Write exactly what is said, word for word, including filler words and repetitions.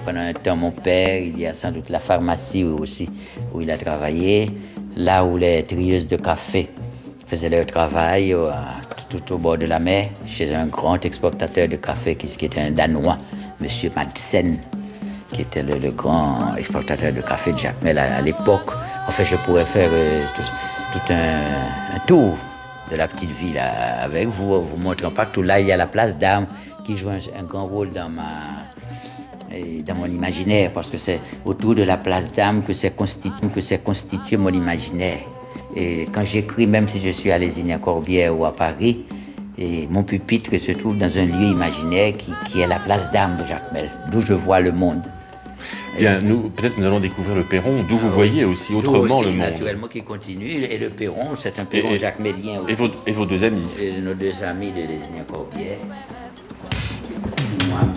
pendant un temps mon père, il y a sans doute la pharmacie aussi où il a travaillé, là où les trieuses de café faisaient leur travail euh, tout, tout au bord de la mer, chez un grand exportateur de café qui, qui était un Danois, Monsieur Madsen, qui était le, le grand exportateur de café de Jacmel à, à l'époque. En fait, je pourrais faire euh, tout, tout un, un tour de la petite ville euh, avec vous, vous montrant partout. Là, il y a la place d'Armes qui joue un, un grand rôle dans ma... dans mon imaginaire, parce que c'est autour de la place d'Armes que c'est constitué, que c'est constitué mon imaginaire. Et quand j'écris, même si je suis à Lézignan-Corbière ou à Paris, et mon pupitre se trouve dans un lieu imaginaire qui, qui est la place d'Armes de Jacmel, d'où je vois le monde. Bien, nous, peut-être nous allons découvrir le perron, d'où vous voyez aussi autrement aussi, le monde. Naturellement, qui continue. Et le perron, c'est un perron jacmelien aussi. Et vos, et vos deux amis. Et nos deux amis de Lézignan-Corbière.